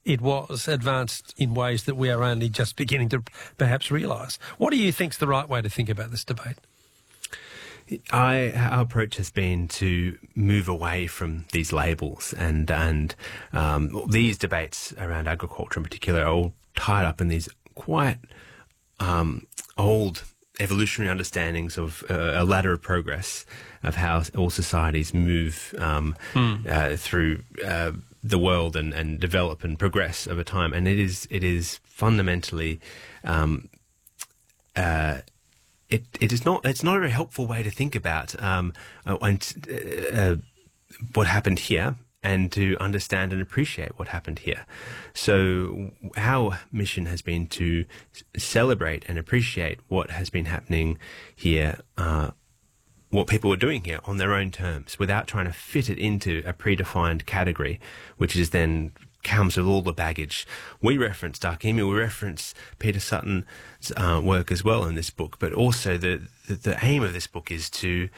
it was advanced in ways that we are only just beginning to perhaps realise. What do you think's the right way to think about this debate? Our approach has been to move away from these labels, and these debates around agriculture in particular are all tied up in these quite old evolutionary understandings of a ladder of progress of how all societies move through the world and develop and progress over time, and it is fundamentally. It's not a very helpful way to think about what happened here and to understand and appreciate what happened here. So our mission has been to celebrate and appreciate what has been happening here, what people are doing here on their own terms, without trying to fit it into a predefined category, which is then comes with all the baggage. We reference Dark Emu, we reference Peter Sutton's work as well in this book, but also the aim of this book is to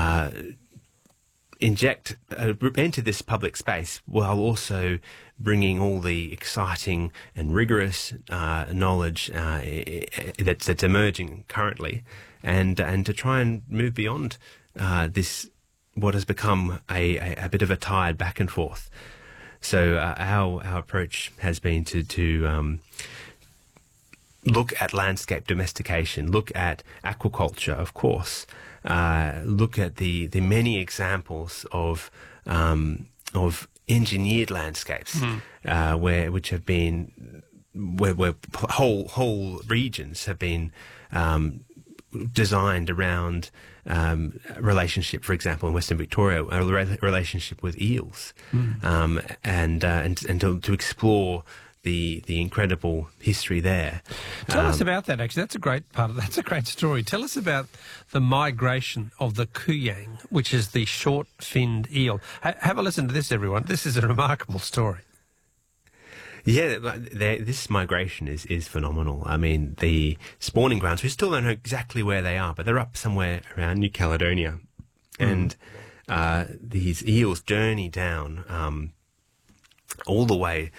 inject into this public space while also bringing all the exciting and rigorous knowledge that's emerging currently, and to try and move beyond this, what has become a bit of a tide back and forth. So our approach has been to look at landscape domestication, look at aquaculture, of course, look at the many examples of engineered landscapes which have been where whole regions have been designed around relationship, for example, in Western Victoria, a relationship with eels, and to explore the incredible history there. Tell us about that. Actually, that's a great part of that's a great story. Tell us about the migration of the kuyang, which is the short-finned eel. Have a listen to this, everyone. This is a remarkable story. Yeah, this migration is phenomenal. I mean, the spawning grounds, we still don't know exactly where they are, but they're up somewhere around New Caledonia. And these eels journey down all the way